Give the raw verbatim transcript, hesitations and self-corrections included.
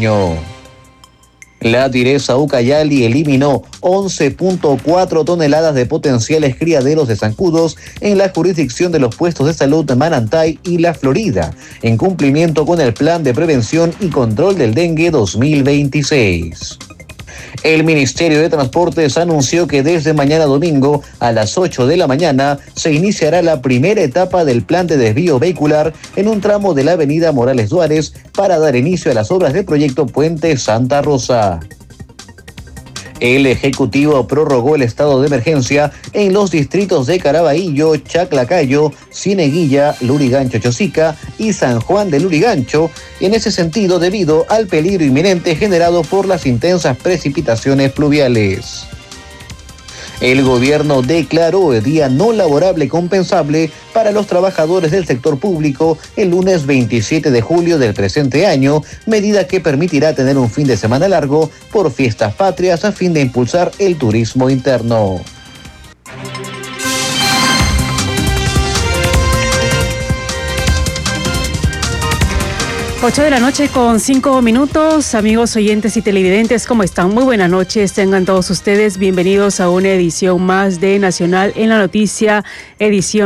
año. La Direza Ucayali eliminó once punto cuatro toneladas de potenciales criaderos de zancudos en la jurisdicción de los puestos de salud de Manantay y La Florida, en cumplimiento con el Plan de Prevención y Control del Dengue dos mil veintiséis. El Ministerio de Transportes anunció que desde mañana domingo a las ocho de la mañana se iniciará la primera etapa del plan de desvío vehicular en un tramo de la avenida Morales Duárez para dar inicio a las obras del proyecto Puente Santa Rosa. El Ejecutivo prorrogó el estado de emergencia en los distritos de Caraballo, Chaclacayo, Cieneguilla, Lurigancho-Chosica y San Juan de Lurigancho, en ese sentido debido al peligro inminente generado por las intensas precipitaciones pluviales. El gobierno declaró el día no laborable compensable para los trabajadores del sector público el lunes veintisiete de julio del presente año, medida que permitirá tener un fin de semana largo por fiestas patrias a fin de impulsar el turismo interno. Ocho de la noche con cinco minutos, amigos oyentes y televidentes, ¿cómo están? Muy buenas noches, tengan todos ustedes bienvenidos a una edición más de Nacional en la Noticia, edición